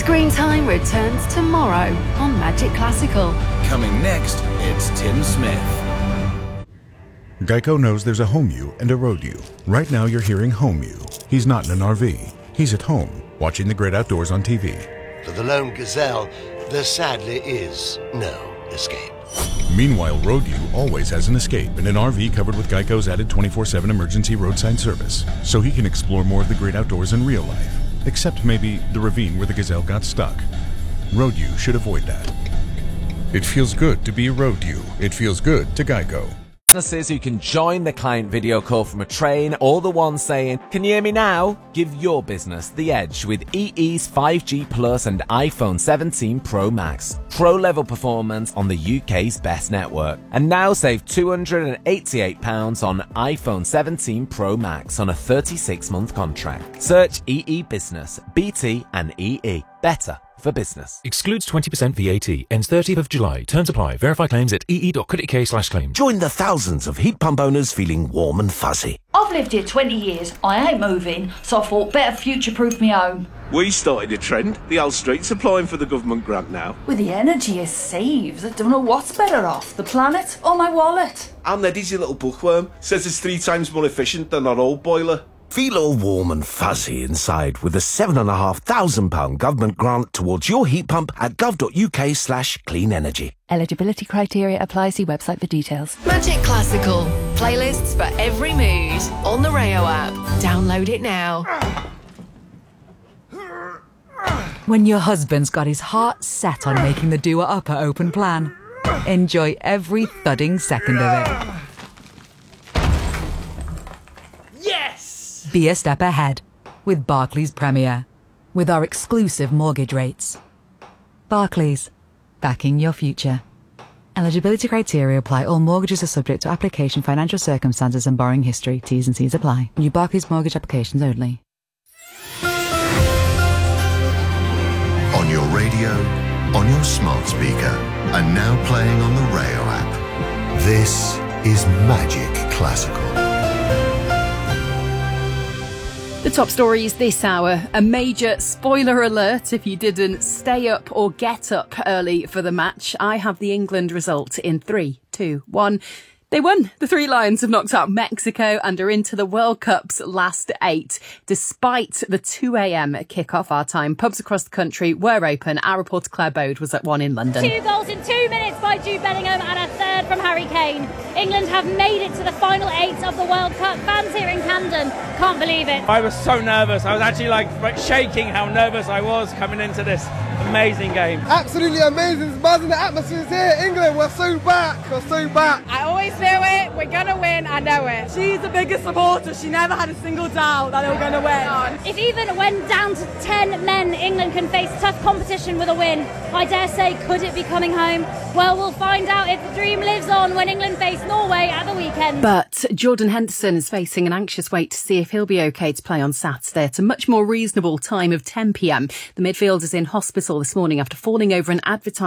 Screen Time returns tomorrow on Magic Classical. Coming next, it's Tim Smith. Geico knows there's a home you and a road you. Right now you're hearing home you. He's not in an RV. He's at home, watching the great outdoors on TV. For the lone gazelle, there sadly is no escape. Meanwhile, road you always has an escape in an RV covered with Geico's added 24/7 emergency roadside service, so he can explore more of the great outdoors in real life. Except maybe the ravine where the gazelle got stuck. Road you should avoid that. It feels good to be a road you. It feels good to Geico. Businesses who can join the client video call from a train, or the one saying, "Can you hear me now?" Give your business the edge with EE's 5G Plus and iPhone 17 Pro Max. Pro-level performance on the UK's best network. And now save £288 on iPhone 17 Pro Max on a 36-month contract. Search EE Business, BT and EE. Better for business. Excludes 20% VAT. Ends 30th of July. Terms apply. Verify claims at ee.co.uk/claim. Join the thousands of heat pump owners feeling warm and fuzzy. I've lived here 20 years. I ain't moving, so I thought better future-proof me home. We started a trend. The whole street's applying for the government grant now. With the energy it saves, I don't know what's better off, the planet or my wallet. And Neddy's your little bookworm. Says it's 3 times more efficient than our old boiler. Feel all warm and fuzzy inside with a £7,500 government grant towards your heat pump at gov.uk/clean energy. Eligibility criteria apply. See website for details. Magic Classical. Playlists for every mood on the Rayo app. Download it now. When your husband's got his heart set on making the doer upper open plan, enjoy every thudding second of it. Be a step ahead with Barclays Premier, with our exclusive mortgage rates. Barclays, backing your future. Eligibility criteria apply. All mortgages are subject to application, financial circumstances and borrowing history. T's and C's apply. New Barclays mortgage applications only. On your radio, on your smart speaker, and now playing on the Rayo app. This is Magic Classical. The top stories this hour. A major spoiler alert if you didn't stay up or get up early for the match. I have the England result in 3, 2, 1. They won. The Three Lions have knocked out Mexico and are into the World Cup's last 8. Despite the 2 a.m. kick-off our time, pubs across the country were open. Our reporter Claire Bode was at one in London. 2 goals in 2 minutes by Jude Bellingham and a third from Harry Kane. England have made it to the final 8 of the World Cup. Fans here in Camden can't believe it. I was so nervous. I was actually shaking how nervous I was coming into this amazing game. Absolutely amazing. It's buzzing. The atmosphere's here. England, we're so back. We're so back. I always knew it. We're going to win. I know it. She's the biggest supporter. She never had a single doubt that they were going to win. If even when down to 10 men, England can face tough competition with a win, I dare say, could it be coming home? Well, we'll find out if the dream lives on when England face Norway at the weekend. But Jordan Henderson is facing an anxious wait to see if he'll be okay to play on Saturday at a much more reasonable time of 10 p.m. The midfielder's in hospital this morning after falling over an advertisement